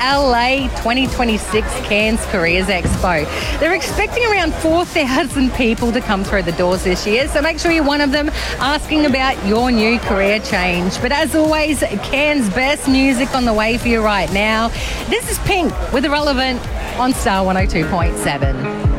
LA 2026 Cairns Careers Expo. They're expecting around 4,000 people to come through the doors this year, so make sure you're one of them asking about your new career change. But as always, Cairns' best music on the way for you right now. This is Pink with Irrelevant on Star 102.7.